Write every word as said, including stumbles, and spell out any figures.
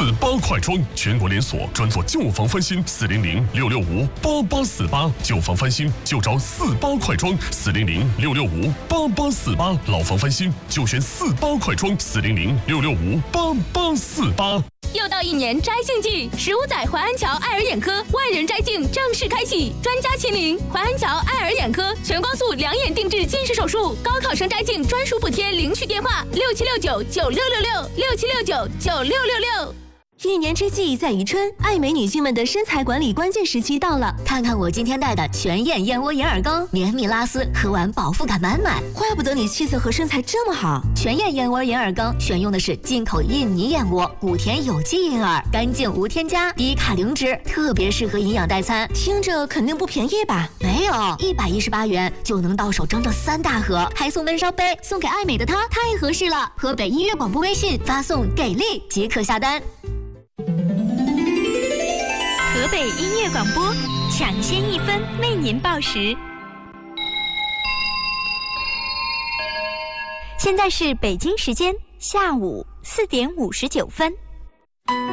四八快装，全国连锁，专做旧房翻新，四零零六六五八八四八，旧房翻新就找四八快装，四零零六六五八八四八，老房翻新就选四八快装，四零零六六五八八四八。 又到一年摘镜季，十五载淮安桥爱尔眼科万人摘镜正式开启，专家亲临淮安桥爱尔眼科，全光速两眼定制近视手术，高考生摘镜专属补贴，领取电话六七六九九六六六六七六九九六六六。 一年之计在于春，爱美女性们的身材管理关键时期到了。 看看我今天带的全燕燕窝银耳羹，绵密拉丝，喝完饱腹感满满。 怪不得你气色和身材这么好。 全燕燕窝银耳羹选用的是进口印尼燕窝，谷田有机银耳，干净无添加，低卡零脂，特别适合营养代餐。 听着肯定不便宜吧？ 没有，一百一十八元就能到手整整三大盒，还送温烧杯，送给爱美的她太合适了。河北音乐广播微信发送给力即可下单。 河北音乐广播，抢先一分为您报时。现在是北京时间下午四点五十九分。